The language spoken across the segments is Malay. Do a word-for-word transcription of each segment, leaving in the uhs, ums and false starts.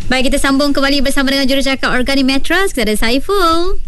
Baik, kita sambung kembali bersama dengan jurucakap Organik Mattress. Kita ada Saiful.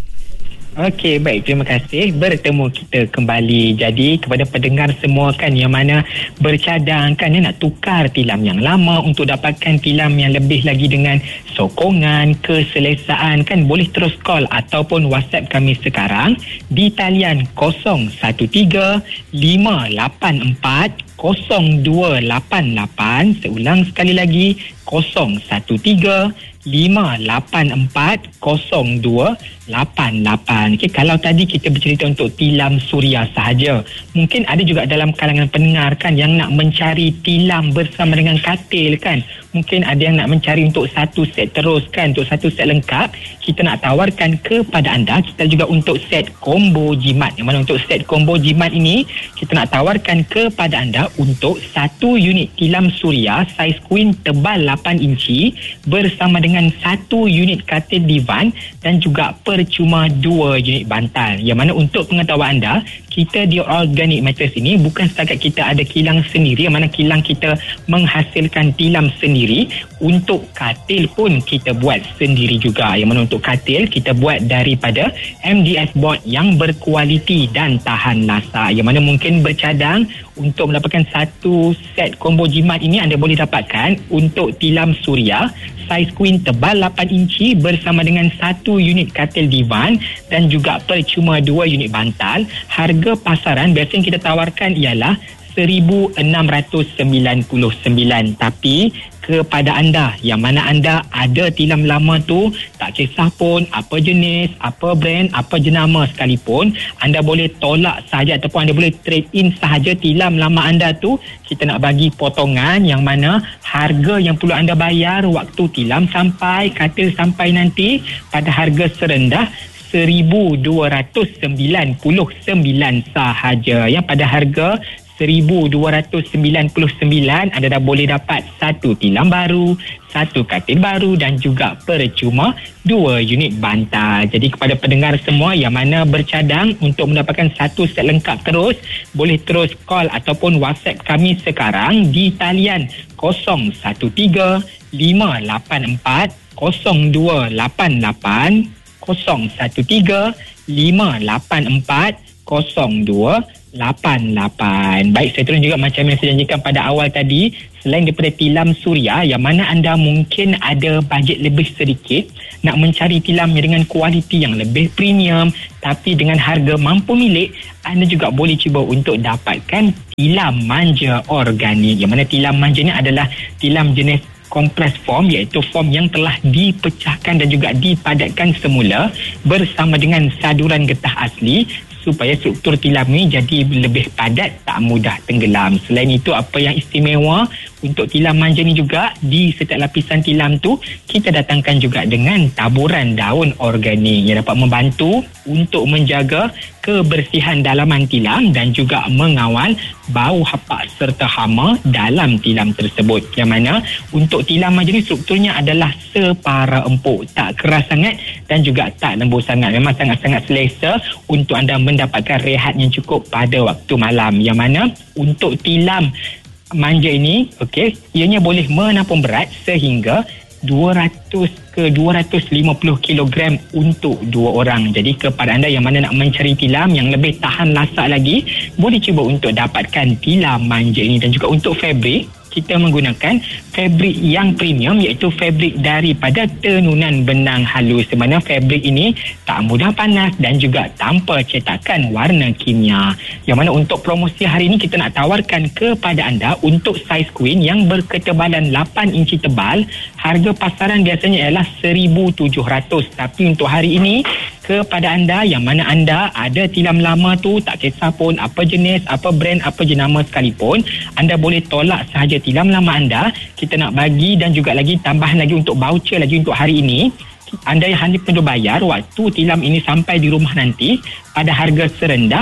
Okey, baik. Terima kasih. Bertemu kita kembali. Jadi, kepada pendengar semua kan yang mana bercadang kan ya, nak tukar tilam yang lama untuk dapatkan tilam yang lebih lagi dengan sokongan, keselesaan kan, boleh terus call ataupun WhatsApp kami sekarang di talian kosong satu tiga lima lapan empat kosong dua lapan lapan. Seulang sekali lagi, kosong satu tiga lima lapan empat kosong dua lapan lapan. Okay, kalau tadi kita bercerita untuk tilam suria sahaja, mungkin ada juga dalam kalangan pendengar kan yang nak mencari tilam bersama dengan katil kan. Mungkin ada yang nak mencari untuk satu set terus kan, untuk satu set lengkap. Kita nak tawarkan kepada anda, kita juga untuk set combo jimat. Yang mana untuk set combo jimat ini, kita nak tawarkan kepada anda untuk satu unit tilam suria saiz queen tebal lapan inci bersama dengan satu unit katil divan dan juga percuma dua unit bantal. Yang mana untuk pengetahuan anda, kita di Organic Mattress ini bukan setakat kita ada kilang sendiri, yang mana kilang kita menghasilkan tilam sendiri. Untuk katil pun kita buat sendiri juga. Yang mana untuk katil kita buat daripada M D F board yang berkualiti dan tahan lasak. Yang mana mungkin bercadang untuk mendapatkan satu set combo jimat ini, anda boleh dapatkan untuk tilam suria saiz queen tebal lapan inci bersama dengan satu unit katil divan dan juga percuma dua unit bantal. Harga pasaran biasanya kita tawarkan ialah seribu enam ratus sembilan puluh sembilan. Tapi kepada anda yang mana anda ada tilam lama tu, tak kisah pun apa jenis, apa brand, apa jenama sekalipun, anda boleh tolak sahaja ataupun anda boleh trade in sahaja tilam lama anda tu. Kita nak bagi potongan yang mana harga yang perlu anda bayar waktu tilam sampai, katil sampai nanti pada harga serendah seribu dua ratus sembilan puluh sembilan sahaja. Yang pada harga seribu dua ratus sembilan puluh sembilan anda dah boleh dapat satu tilam baru, satu katil baru dan juga percuma dua unit bantal. Jadi kepada pendengar semua yang mana bercadang untuk mendapatkan satu set lengkap terus, boleh terus call ataupun WhatsApp kami sekarang di talian kosong satu tiga lima lapan empat kosong dua lapan lapan kosong satu tiga lima lapan empat kosong dua lapan lapan. Baik, saya turun juga macam yang saya janjikan pada awal tadi, selain daripada tilam suria yang mana anda mungkin ada bajet lebih sedikit nak mencari tilam yang dengan kualiti yang lebih premium tapi dengan harga mampu milik, anda juga boleh cuba untuk dapatkan tilam manja organik. Yang mana tilam manja ni adalah tilam jenis complex form, iaitu form yang telah dipecahkan dan juga dipadatkan semula bersama dengan saduran getah asli supaya struktur tilam ni jadi lebih padat, tak mudah tenggelam. Selain itu, apa yang istimewa untuk tilam manja ni juga, di setiap lapisan tilam tu kita datangkan juga dengan taburan daun organik yang dapat membantu untuk menjaga kebersihan dalaman tilam dan juga mengawal bau hapak serta hama dalam tilam tersebut. Yang mana untuk tilam manja ni strukturnya adalah separa empuk, tak keras sangat dan juga tak lembut sangat. Memang sangat-sangat selesa untuk anda mendapatkan rehat yang cukup pada waktu malam. Yang mana untuk tilam manja ini, okey, ianya boleh menampung berat sehingga dua ratus ke dua ratus lima puluh kilogram untuk dua orang. Jadi kepada anda yang mana nak mencari tilam yang lebih tahan lasak lagi, boleh cuba untuk dapatkan tilam manja ini. Dan juga untuk fabrik, kita menggunakan fabrik yang premium, iaitu fabrik daripada tenunan benang halus. Di mana fabrik ini tak mudah panas dan juga tanpa cetakan warna kimia. Yang mana untuk promosi hari ini kita nak tawarkan kepada anda untuk saiz queen yang berketebalan lapan inci tebal, harga pasaran biasanya ialah seribu tujuh ratus. Tapi untuk hari ini, kepada anda yang mana anda ada tilam lama tu, tak kisah pun apa jenis, apa brand, apa jenama sekalipun, anda boleh tolak sahaja tilam lama anda. Kita nak bagi dan juga lagi tambahan lagi untuk voucher lagi untuk hari ini. Anda yang hanya perlu bayar waktu tilam ini sampai di rumah nanti pada harga serendah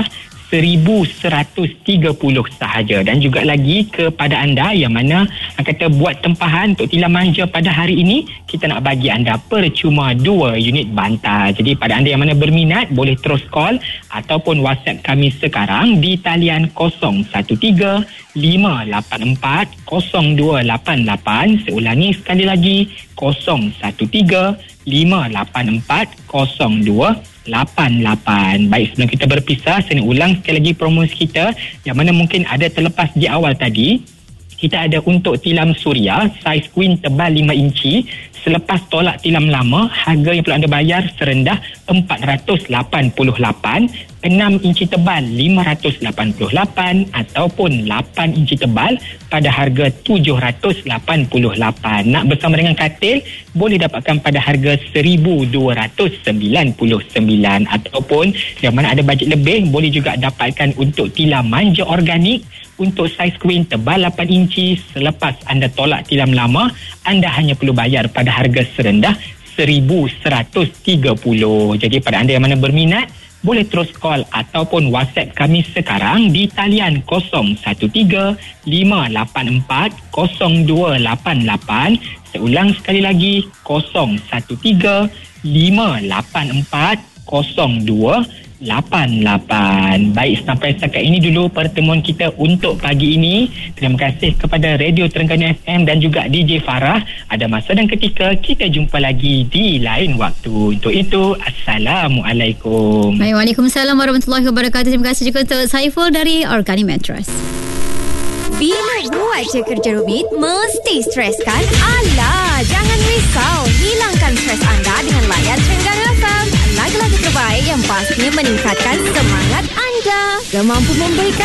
seribu seratus tiga puluh sahaja. Dan juga lagi kepada anda yang mana kata buat tempahan untuk tilam manja pada hari ini, kita nak bagi anda percuma dua unit bantal. Jadi pada anda yang mana berminat, boleh terus call ataupun WhatsApp kami sekarang di talian kosong satu tiga lima lapan empat kosong dua lapan lapan. Saya ulangi sekali lagi, kosong satu tiga lima lapan empat kosong dua lapan lapan. Baik, sebelum kita berpisah, saya nak ulang sekali lagi promosi kita yang mana mungkin ada terlepas di awal tadi. Kita ada untuk tilam suria saiz queen tebal lima inci. Selepas tolak tilam lama, harga yang perlu anda bayar serendah empat ratus lapan puluh lapan, enam inci tebal lima ratus lapan puluh lapan ataupun lapan inci tebal pada harga tujuh ratus lapan puluh lapan. Nak bersama dengan katil, boleh dapatkan pada harga seribu dua ratus sembilan puluh sembilan, ataupun yang mana ada bajet lebih, boleh juga dapatkan untuk tilam manja organik untuk saiz queen tebal lapan inci. Selepas anda tolak tilam lama, anda hanya perlu bayar pada harga serendah seribu seratus tiga puluh. Jadi pada anda yang mana berminat, boleh terus call ataupun WhatsApp kami sekarang di talian kosong satu tiga lima lapan empat kosong dua lapan lapan. Saya ulang sekali lagi, kosong satu tiga lima lapan empat kosong dua lapan lapan. Baik, sampai setakat ini dulu pertemuan kita untuk pagi ini. Terima kasih kepada Radio Terengganu F M dan juga D J Farah. Ada masa dan ketika kita jumpa lagi di lain waktu. Untuk itu, Assalamualaikum. Baik, Waalaikumsalam warahmatullahi wabarakatuh. Terima kasih juga untuk Saiful dari Organic Mattress. Bila buat je kerja rumit, mesti stres kan? Alah, jangan risau. Hilangkan stres anda dengan layan Terengganu F M. Lagu-lagu terbaik yang pastinya meningkatkan semangat anda. Yang mampu memberikan